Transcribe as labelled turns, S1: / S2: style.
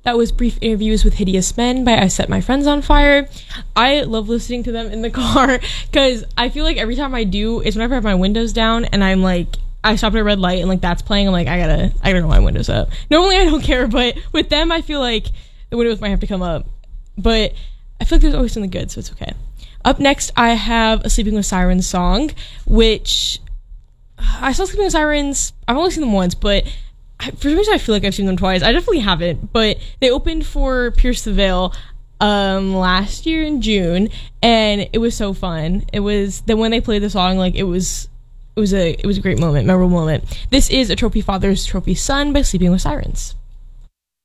S1: that was Brief Interviews with Hideous Men by I Set My Friends on Fire. I love listening to them in the car because I feel like every time I do is whenever I have my windows down and I'm like, I stop at a red light and like that's playing, I'm like, I gotta roll my windows up. Normally I don't care, but with them I feel like the windows might have to come up. But I feel like there's always something good, so it's okay. Up next, I have a Sleeping with Sirens song, which I saw Sleeping with Sirens. I've only seen them once, but for some reason I feel like I've seen them twice. I definitely haven't, but they opened for Pierce the Veil last year in June, and it was so fun. It was then when they played the song, like it was a great moment, memorable moment. This is A Trophy Father's Trophy Son by Sleeping with Sirens.